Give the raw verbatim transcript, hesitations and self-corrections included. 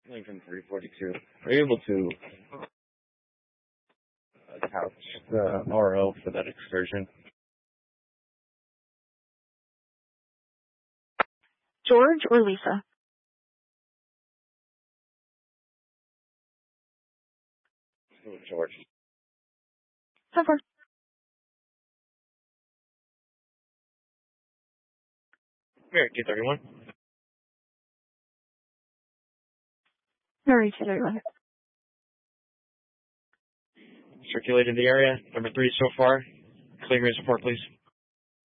Lincoln three forty-two. Are you able to uh, couch the R O for that excursion? George or Lisa? Oh, George. So far. Here, K thirty-one. Very good, everyone. Circulated the area. Number three so far. Clearing report, please.